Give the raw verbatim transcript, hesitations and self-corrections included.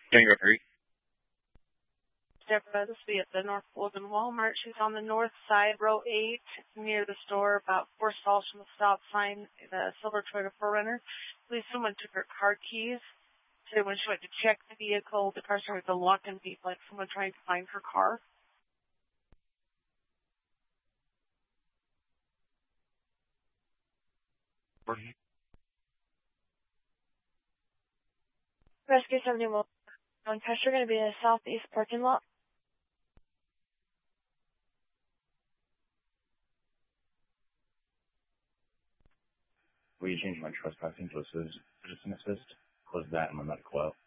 Tango three. Deborah, this will be at the North Logan Walmart. She's on the north side, row eight, near the store, about four stalls from the stop sign, the silver Toyota four runner. I believe someone took her car keys. So when she went to check the vehicle, the car started to lock and beep like someone trying to find her car. Rescue seventy-one. On Pressure, going to be in the southeast parking lot. Will you change my trespassing to assist, citizen assist? Close that in my medical out.